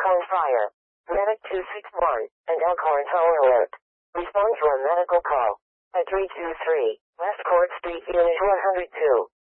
Elkhorn Fire. Medic 261, and Elkhorn Tower Alert. Respond to a medical call at 323 West Court Street, Unit 102.